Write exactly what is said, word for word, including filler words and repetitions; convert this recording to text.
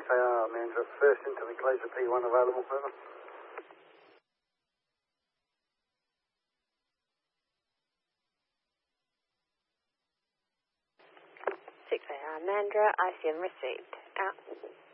A R, Mandra, first into the Glacier P one available, over. six A R, Mandra, I C M received. Out.